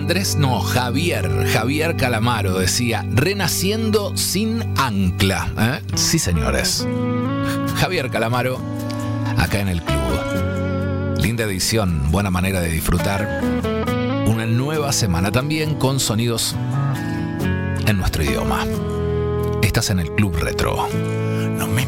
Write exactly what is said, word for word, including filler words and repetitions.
Andrés, no, Javier, Javier Calamaro decía, renaciendo sin ancla. ¿Eh? Sí, señores. Javier Calamaro, acá en el club. Linda edición, buena manera de disfrutar una nueva semana también con sonidos en nuestro idioma. Estás en el Club Retro. No me